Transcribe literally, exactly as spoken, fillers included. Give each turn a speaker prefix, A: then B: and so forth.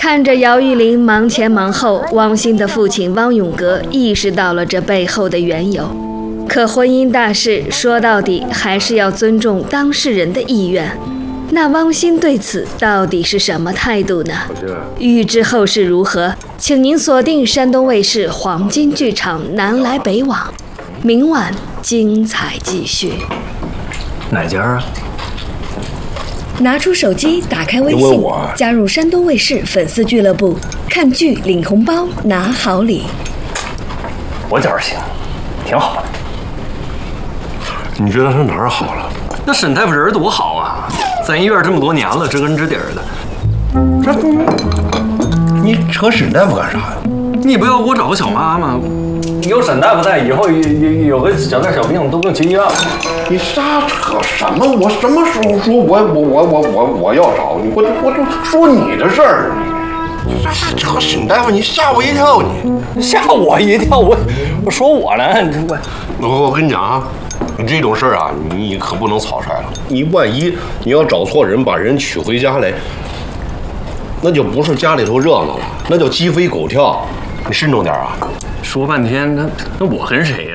A: 看着姚玉玲忙前忙后，汪欣的父亲汪永革意识到了这背后的缘由。可婚姻大事说到底还是要尊重当事人的意愿。那汪欣对此到底是什么态度呢？欲知后事如何，请您锁定山东卫视黄金剧场南来北往，明晚精彩继续。
B: 哪家啊？
A: 拿出手机，打开微信，加入山东卫视粉丝俱乐部，看剧领红包拿好礼。
B: 我觉着行，挺好的。
C: 你觉得他哪儿好了？
B: 那沈大夫人多好啊，在医院这么多年了，知根知底儿的。
C: 这你扯沈大夫干啥呀？
B: 你不要给我找个小妈吗？有沈大夫在，以后有有有个小点小病都不用去医院了。
C: 你瞎扯什么？我什么时候说我我我我我我要找你？我我就说你的事儿。你这是扯沈大夫，你吓我一跳！你
B: 吓我一跳！我我说我呢？我
C: 我我跟你讲啊。你这种事儿啊，你可不能草率了。你万一你要找错人，把人娶回家来，那就不是家里头热闹了，那叫鸡飞狗跳。你慎重点啊！
B: 说半天，那那我跟谁